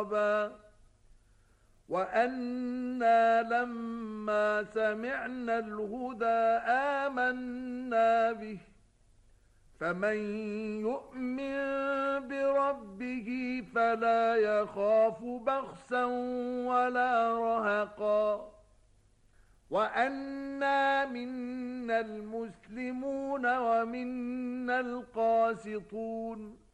وَأَنَّا لَمَّا سَمِعْنَا الْهُدَى آمَنَّا بِهِ فَمَن يُؤْمِن بِرَبِّهِ فَلَا يَخَافُ بَخْسًا وَلَا رَهَقًا وَأَنَّا مِنَّا الْمُسْلِمُونَ وَمِنَّا الْقَاسِطُونَ